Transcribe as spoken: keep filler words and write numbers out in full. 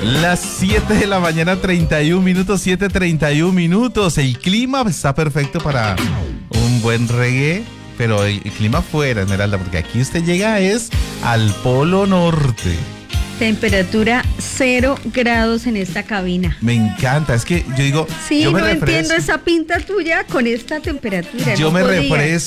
Las siete de la mañana, treinta y un minutos, siete treinta y un minutos. El clima está perfecto para un buen reggae, pero el, el clima fuera, Esmeralda, porque aquí usted llega es al Polo Norte. Temperatura cero grados en esta cabina. Me encanta, es que yo digo... Sí, yo me no refresco, entiendo esa pinta tuya con esta temperatura. Yo no me podía. refresco